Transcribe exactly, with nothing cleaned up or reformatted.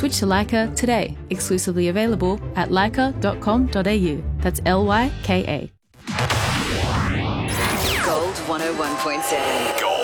Switch to Leica today. Exclusively available at leica dot com dot a u. That's L Y K A. Gold one oh one point seven.